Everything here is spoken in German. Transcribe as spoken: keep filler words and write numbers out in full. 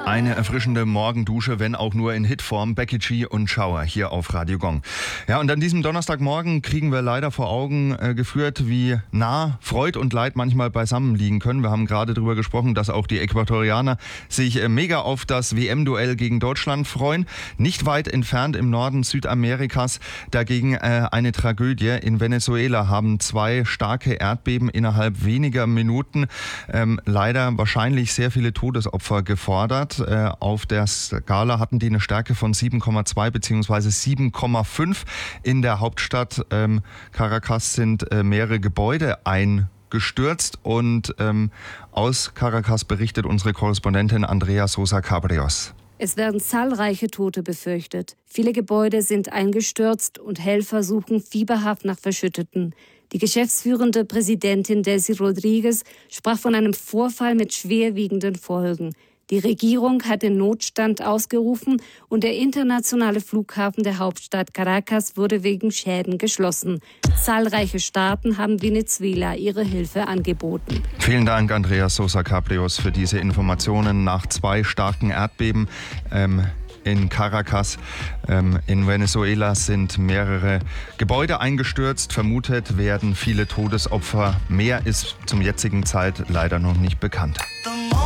Eine erfrischende Morgendusche, wenn auch nur in Hitform. Becky G und Shower hier auf Radio Gong. Ja, und an diesem Donnerstagmorgen kriegen wir leider vor Augen äh, geführt, wie nah Freud und Leid manchmal beisammen liegen können. Wir haben gerade darüber gesprochen, dass auch die Äquatorianer sich äh, mega auf das W M-Duell gegen Deutschland freuen. Nicht weit entfernt im Norden Südamerikas dagegen äh, eine Tragödie. In Venezuela haben zwei starke Erdbeben innerhalb weniger Minuten ähm, leider wahrscheinlich sehr viele Todesopfer gefordert. Auf der Skala hatten die eine Stärke von sieben Komma zwei bzw. sieben Komma fünf. In der Hauptstadt ähm, Caracas sind äh, mehrere Gebäude eingestürzt und ähm, aus Caracas berichtet unsere Korrespondentin Andrea Sosa Cabrios. Es werden zahlreiche Tote befürchtet. Viele Gebäude sind eingestürzt und Helfer suchen fieberhaft nach Verschütteten. Die geschäftsführende Präsidentin Delcy Rodriguez sprach von einem Vorfall mit schwerwiegenden Folgen. Die Regierung hat den Notstand ausgerufen und der internationale Flughafen der Hauptstadt Caracas wurde wegen Schäden geschlossen. Zahlreiche Staaten haben Venezuela ihre Hilfe angeboten. Vielen Dank, Andrea Sosa Cabrios, für diese Informationen nach zwei starken Erdbeben. Ähm In Caracas ähm, in Venezuela sind mehrere Gebäude eingestürzt. Vermutet werden viele Todesopfer. Mehr ist zum jetzigen Zeit leider noch nicht bekannt.